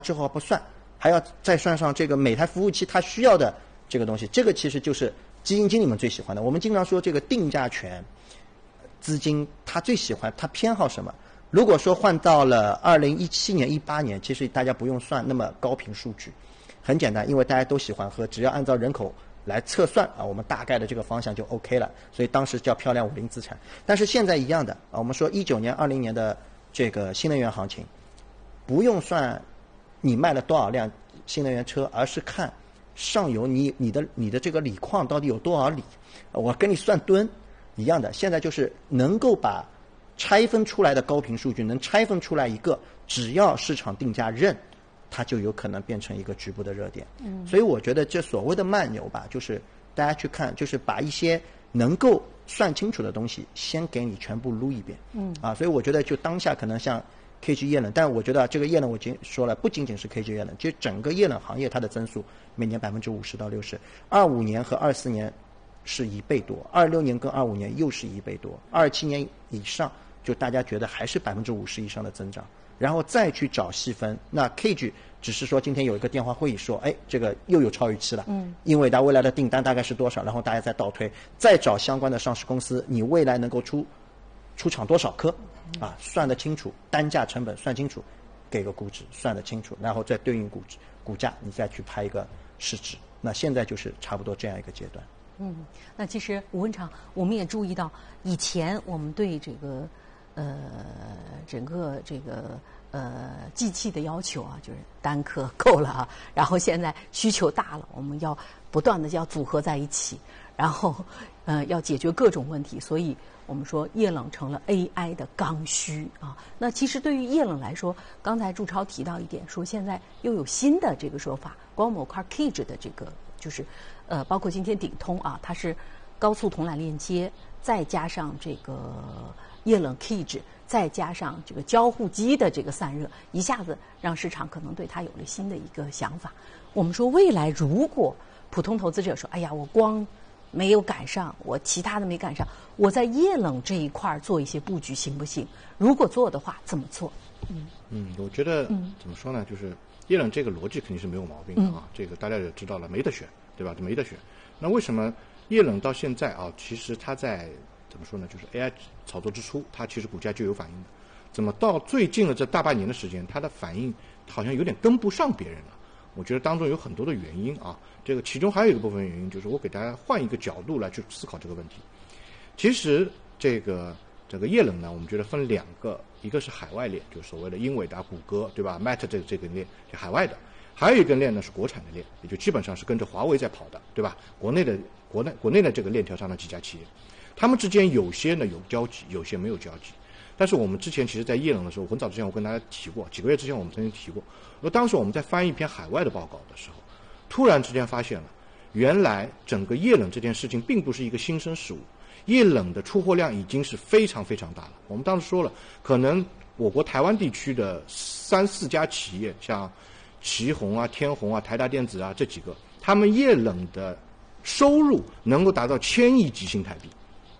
之后不算，还要再算上这个每台服务器它需要的这个东西，这个其实就是基金经理们最喜欢的。我们经常说这个定价权资金，他最喜欢，他偏好什么？如果说换到了2017年、18年，其实大家不用算那么高频数据，很简单，因为大家都喜欢喝，只要按照人口来测算啊，我们大概的这个方向就 OK 了。所以当时叫漂亮50资产。但是现在一样的啊，我们说19年、20年的这个新能源行情，不用算你卖了多少辆新能源车，而是看上游你的这个锂矿到底有多少锂，我跟你算吨一样的。现在就是能够把拆分出来的高频数据能拆分出来一个，只要市场定价认，它就有可能变成一个局部的热点。所以我觉得这所谓的慢牛吧，就是大家去看，就是把一些能够算清楚的东西先给你全部撸一遍。所以我觉得就当下可能像 KG 液冷，但我觉得这个液冷我已经说了，不仅仅是 KG 液冷，其实整个液冷行业它的增速每年50%到60%，25年和24年是1倍多，26年跟25年又是1倍多，27年以上就大家觉得还是50%以上的增长，然后再去找细分。那 KG 只是说今天有一个电话会议说，哎，这个又有超预期了，因为它未来的订单大概是多少，然后大家再倒推，再找相关的上市公司，你未来能够出厂多少颗啊，算得清楚，单价成本算清楚，给个估值算得清楚，然后再对应股价，你再去拍一个市值。那现在就是差不多这样一个阶段。 那其实吴文长，我们也注意到，以前我们对这个整个这个计器的要求啊，就是单颗够了啊，然后现在需求大了，我们要不断的要组合在一起，然后要解决各种问题，所以我们说液冷成了 AI 的刚需啊。那其实对于液冷来说，刚才祝超提到一点，说现在又有新的这个说法，光模块 Cage 的这个就是包括今天鼎通啊，它是高速铜缆链接，再加上这个液冷 Cage， 再加上这个交互机的这个散热，一下子让市场可能对它有了新的一个想法。我们说未来如果普通投资者说，哎呀，我光没有赶上，我其他的没赶上，我在液冷这一块做一些布局行不行？如果做的话，怎么做？ 我觉得怎么说呢，就是液冷这个逻辑肯定是没有毛病的啊，这个大家也知道了，没得选，对吧？没得选。那为什么液冷到现在啊，其实它在怎么说呢，就是 AI 炒作之初，它其实股价就有反应的，怎么到最近的这大半年的时间，它的反应好像有点跟不上别人了？我觉得当中有很多的原因啊，这个其中还有一个部分原因，就是我给大家换一个角度来去思考这个问题。其实这个液冷呢，我们觉得分两个，一个是海外链，就是所谓的英伟达、谷歌，对吧 ？Meta 这个链是海外的，还有一根链呢是国产的链，也就基本上是跟着华为在跑的，对吧？国内的这个链条上的几家企业，他们之间有些呢有交集，有些没有交集。但是我们之前其实在液冷的时候，很早之前我跟大家提过，几个月之前我们曾经提过，当时我们在翻一篇海外的报告的时候，突然之间发现了，原来整个液冷这件事情并不是一个新生事物，液冷的出货量已经是非常非常大了。我们当时说了，可能我国台湾地区的3、4家企业，像奇宏啊、天弘啊、台达电子啊这几个，他们液冷的收入能够达到1000亿级新台币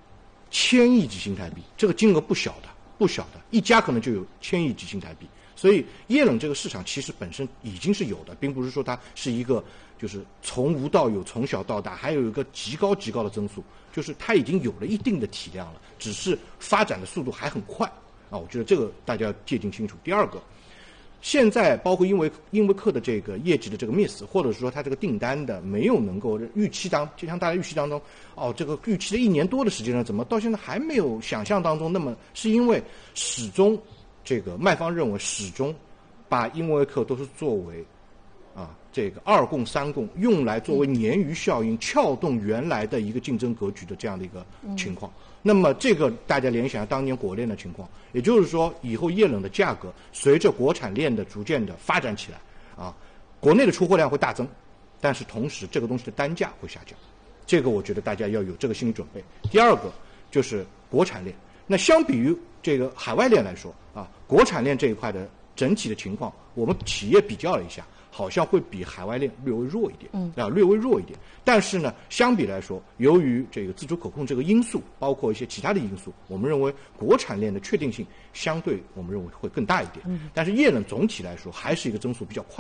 ，1000亿级新台币，这个金额不小的，一家可能就有1000亿级新台币。所以液冷这个市场其实本身已经是有的，并不是说它是一个就是从无到有、从小到大，还有一个极高的增速，就是它已经有了一定的体量了，只是发展的速度还很快啊。我觉得这个大家要界定清楚。第二个，现在包括英维克的这个业绩的这个 miss， 或者说它这个订单的没有能够就像大家预期当中，这个预期的1年多的时间了，怎么到现在还没有想象当中那么，是因为始终这个卖方认为始终把英维克都是作为这个2供3供，用来作为鲶鱼效应，撬动原来的一个竞争格局的这样的一个情况。那么这个大家联想当年国链的情况，也就是说以后液冷的价格随着国产链的逐渐的发展起来国内的出货量会大增，但是同时这个东西的单价会下降，这个我觉得大家要有这个心理准备。第二个就是国产链，那相比于这个海外链来说国产链这一块的整体的情况，我们企业比较了一下， 好像会比海外链略微弱一点，略微弱一点。但是呢，相比来说，由于这个自主可控这个因素，包括一些其他的因素，我们认为国产链的确定性相对我们认为会更大一点。但是液冷总体来说还是一个增速比较快